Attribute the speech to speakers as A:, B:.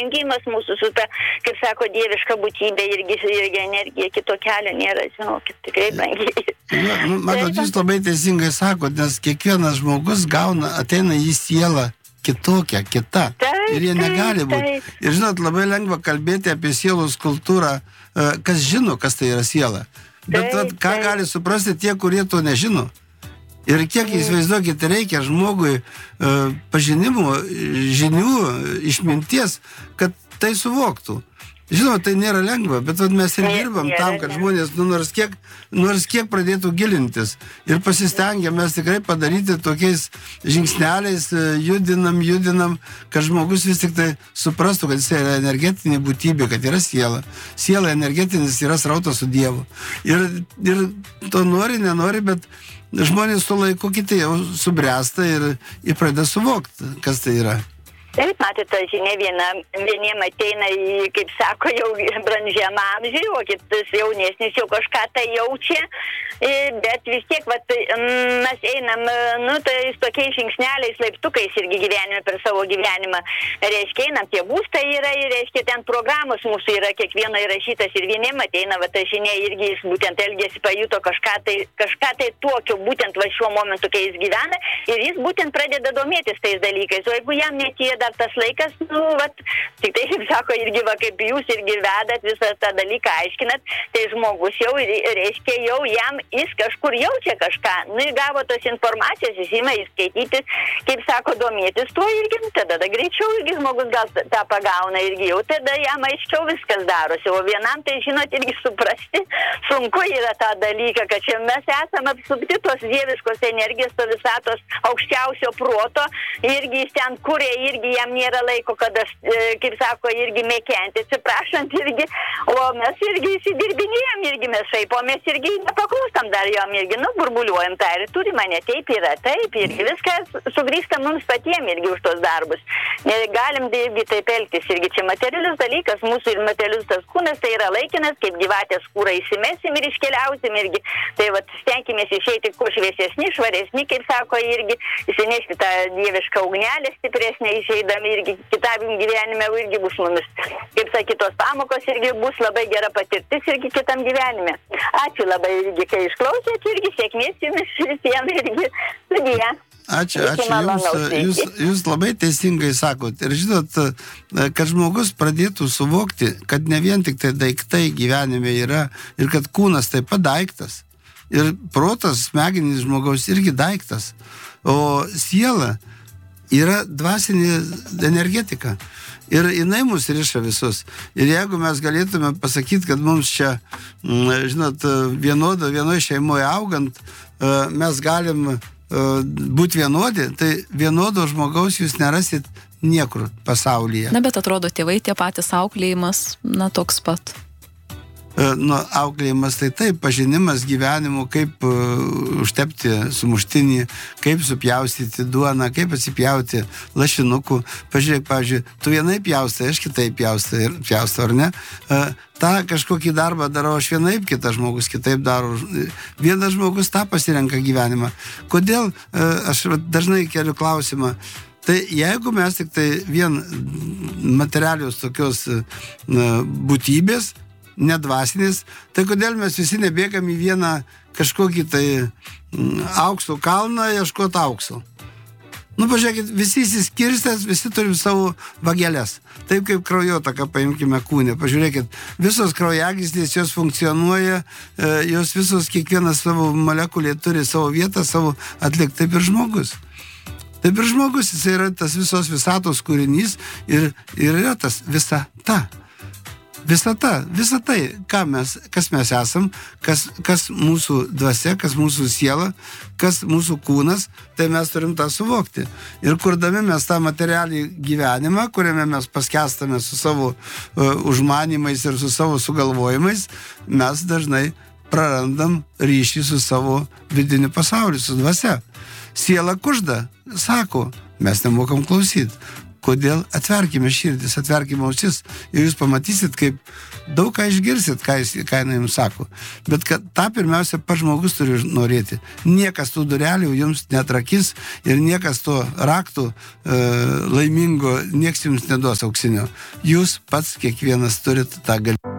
A: jungimas mūsų su ta, kaip sako, dieviška būtybė irgi energija, kito kelio nėra, žinokit, tikrai brangiai.
B: Matot, jūs labai teisingai sakot, nes kiekvienas žmogus ateina į sielą kitokia, kita. Ir jie negali būti. Ir žinot, labai lengva kalbėti apie sielos kultūrą, kas žino, kas tai yra siela. Bet ką gali suprasti tie, kurie to nežino? Ir kiek įsivaizduokit reikia žmogui pažinimo, žinių, išminties, kad tai suvoktų. Žinoma, tai nėra lengva, bet mes ir dirbam tam, kad žmonės nors kiek pradėtų gilintis. Ir pasistengiam mes tikrai padaryti tokiais žingsneliais, judinam, kad žmogus vis tik tai suprastų, kad jis yra energetinė būtybė, kad yra siela. Siela energetinis yra srautas su Dievu. Ir to nenori, bet žmonės su laiku kiti jau subręsta ir pradeda suvokti, kas tai yra.
A: Taip, matė, ta žinia vieniem ateina į, kaip sako, jau brandžiam amžiui, o kitas jaunesnis jau kažką tai jaučia, bet vis tiek, mes einam, tai tokiais žingsneliais, laiptukais irgi gyvenime per savo gyvenimą. Reiškia, einam, tie būstai yra, ir reiškia, ten programos mūsų yra, kiekvieno įrašytas, ir vieniem ateina, ta žinia irgi jis būtent elgėsi, pajuto kažką tai tokio, būtent šiuo momentu, kai jis gyvena, ir jis būtent pradeda domėtis tais dalykais, o jeigu jam netie dar tas laikas, tik tai, kaip sako, irgi kaip jūs irgi vedat visą tą dalyką, aiškinat, tai žmogus jau, reiškia, jau jam jis kažkur jaučia kažką, ir gavo tos informacijos, jis ima įskaityti, kaip sako, domėtis tuo irgi, tada greičiau irgi žmogus gal tą pagauna irgi jau, tada jam aiškiau viskas darosi, o vienam tai, žinot, irgi suprasti, sunku yra tą dalyką, kad čia mes esame apsupti tos dieviškos energijos, to visatos aukščiausio proto, irgi jis ten kuria, irgi jam nėra laiko, kad aš, kaip sako, irgi mėkenti, atsiprašant irgi, o mes irgi įsidirbinėjom, irgi mes šaipomės, irgi nepaklūstam dar jom, irgi, burbuliuojam tą ir turi mane, taip yra, taip, irgi viskas sugrįžta mums patiem irgi už tos darbus. Galim irgi taip elgtis, irgi čia materialus dalykas, mūsų ir materialus tas kūnas, tai yra laikinas, kaip gyvatės kūrą įsimesim ir iškeliausim irgi, tai stenkimės išeiti kuo šviesesni, švaresni, kaip sako, irgi įsinešti tą dievišką ugnelę stipresnę, išeidami irgi kitam gyvenime irgi bus mumis. Kaip sakytos pamokos irgi bus labai gera patirtis irgi kitam gyvenime. Ačiū labai irgi, kai išklausėt, irgi sėkmės jums visiems irgi studija.
B: Ačiū jums, jūs labai teisingai sakot. Ir žinot, kad žmogus pradėtų suvokti, kad ne vien tik tai daiktai gyvenime yra ir kad kūnas taip pat daiktas. Ir protas, smegenys žmogaus irgi daiktas. O siela yra dvasinė energetika. Ir jinai mus riša visus. Ir jeigu mes galėtume pasakyti, kad mums čia, žinot, vienoje šeimoje augant, mes galim būti vienodi, tai vienodo žmogaus jūs nerasit niekur pasaulyje.
C: Bet atrodo, tėvai tie patys, auklėjimas, toks pat.
B: Auklėjimas tai taip, pažinimas gyvenimo, kaip užtepti sumuštinį, kaip supjaustyti duoną, kaip atsipjauti lašinukų. Pažiūrėk, pavyzdžiui, tu vienai pjaustai, aš kitaip pjaustau, ar ne? tą kažkokį darbą darau aš vienaip, kitas žmogus kitaip daro. Vienas žmogus tą pasirenka gyvenimą. Kodėl aš dažnai keliu klausimą, tai jeigu mes tik tai vien materialios tokios būtybės, nedvasinės, tai kodėl mes visi nebėgam į vieną kažkokį tai aukso kalną ieškoti aukso? Pažiūrėkit, visi įsiskirstęs, visi turim savo vageles. Taip kaip kraujotaką paimkime kūne. Pažiūrėkit, visos kraujagyslės, jos funkcionuoja, jos visos, kiekvienas savo molekulė turi savo vietą, savo atlikti. Taip ir žmogus. Taip ir žmogus, jis yra tas visos visatos kūrinys ir yra tas visata. Visata, visa tai, kas mes esam, kas mūsų dvasia, kas mūsų siela, kas mūsų kūnas, tai mes turim tą suvokti. Ir kurdami mes tą materialį gyvenimą, kuriame mes paskestame su savo užmanymais ir su savo sugalvojimais, mes dažnai prarandam ryšį su savo vidiniu pasauliu, su dvasia. Siela kužda, sako, mes nemokam klausyti. Kodėl? Atverkime širdis, atverkime ausis ir jūs pamatysit, kaip daug ką išgirsit, ką jinai jums sako. Bet kad tą pirmiausia pats žmogus turi norėti. Niekas tų durelių jums netrakys ir niekas to raktų laimingo, nieks jums neduos auksinio. Jūs pats kiekvienas turit tą galimybę.